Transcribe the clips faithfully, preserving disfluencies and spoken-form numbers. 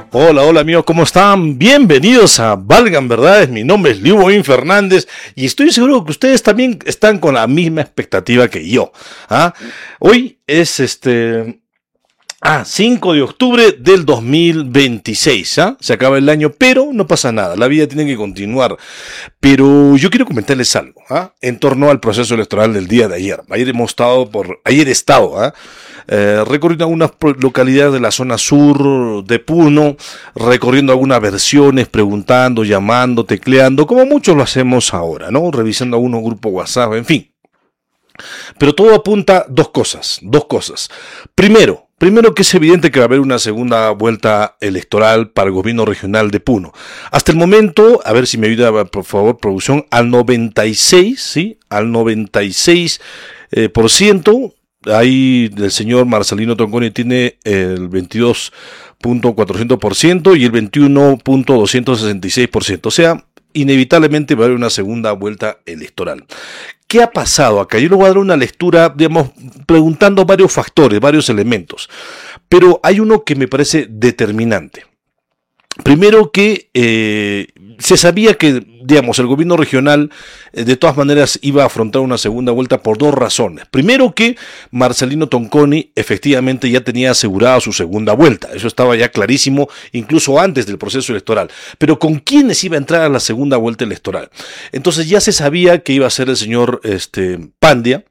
Hola, hola amigos, ¿cómo están? Bienvenidos a Valgan Verdades, mi nombre es Liuboín Fernández y estoy seguro que ustedes también están con la misma expectativa que yo. ¿Ah? Hoy es este... Ah, cinco de octubre del dos mil veintiséis, ¿ah? Se acaba el año, pero no pasa nada, la vida tiene que continuar. Pero yo quiero comentarles algo, ¿ah? En torno al proceso electoral del día de ayer. Ayer hemos estado por, ayer he estado, ¿ah? Eh, recorriendo algunas localidades de la zona sur de Puno, recorriendo algunas versiones, preguntando, llamando, tecleando, como muchos lo hacemos ahora, ¿no? Revisando algunos grupos WhatsApp, en fin. Pero todo apunta a dos cosas, dos cosas. Primero, Primero que es evidente que va a haber una segunda vuelta electoral para el gobierno regional de Puno. Hasta el momento, a ver si me ayuda por favor producción, al noventa y seis, ¿sí? Al noventa y seis eh, por ciento, ahí el señor Marcelino Tonconi tiene el veintidós punto cuatrocientos por ciento y el veintiuno punto doscientos sesenta y seis por ciento, o sea, inevitablemente va a haber una segunda vuelta electoral. ¿Qué ha pasado acá? Yo les voy a dar una lectura, digamos, preguntando varios factores, varios elementos, pero hay uno que me parece determinante. Primero que eh, se sabía que, digamos, el gobierno regional eh, de todas maneras iba a afrontar una segunda vuelta por dos razones. Primero que Marcelino Tonconi efectivamente ya tenía asegurada su segunda vuelta. Eso estaba ya clarísimo incluso antes del proceso electoral. Pero ¿con quiénes iba a entrar a la segunda vuelta electoral? Entonces ya se sabía que iba a ser el señor este, Pandia,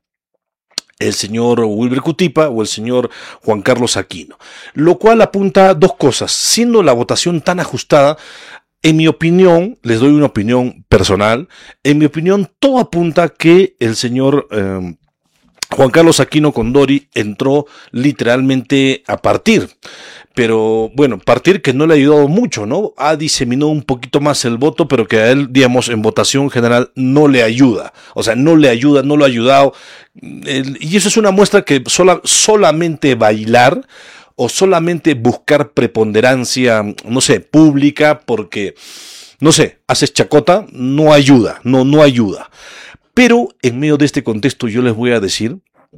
el señor Wilber Cutipa o el señor Juan Carlos Aquino, lo cual apunta a dos cosas. Siendo la votación tan ajustada, en mi opinión, les doy una opinión personal, en mi opinión todo apunta a que el señor eh, Juan Carlos Aquino Condori entró literalmente a partir. Pero bueno, partir que no le ha ayudado mucho, ¿no? Ha diseminado un poquito más el voto, pero que a él, digamos, en votación general no le ayuda. O sea, no le ayuda, no lo ha ayudado. Y eso es una muestra que sola, solamente bailar o solamente buscar preponderancia, no sé, pública, porque, no sé, haces chacota, no ayuda, no, no ayuda. Pero en medio de este contexto yo les voy a decir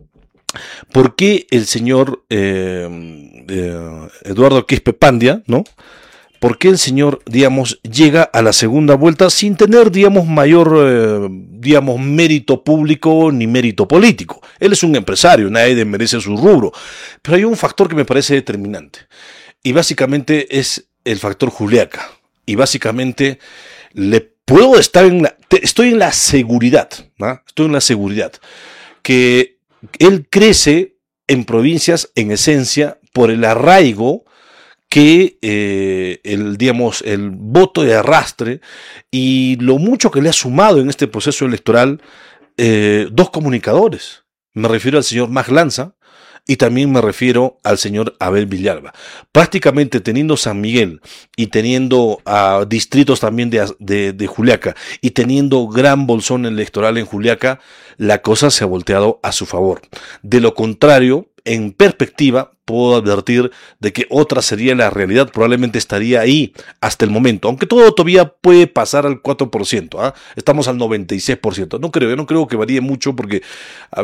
por qué el señor eh, eh, Eduardo Quispe Pandia, ¿no? ¿Por qué el señor, digamos, llega a la segunda vuelta sin tener, digamos, mayor, eh, digamos, mérito público ni mérito político? Él es un empresario, nadie merece su rubro, pero hay un factor que me parece determinante y básicamente es el factor Juliaca y básicamente le puedo estar en la, estoy en la seguridad, ¿no? Estoy en la seguridad que él crece en provincias en esencia por el arraigo que eh, el, digamos, el voto de arrastre y lo mucho que le ha sumado en este proceso electoral eh, dos comunicadores. Me refiero al señor Max Lanza y también me refiero al señor Abel Villalba. Prácticamente teniendo San Miguel y teniendo uh, distritos también de, de, de Juliaca y teniendo gran bolsón electoral en Juliaca, la cosa se ha volteado a su favor. De lo contrario, en perspectiva, puedo advertir de que otra sería la realidad, probablemente estaría ahí hasta el momento, aunque todo todavía puede pasar al cuatro por ciento, ¿ah? Estamos al noventa y seis por ciento, no creo, yo no creo que varíe mucho porque...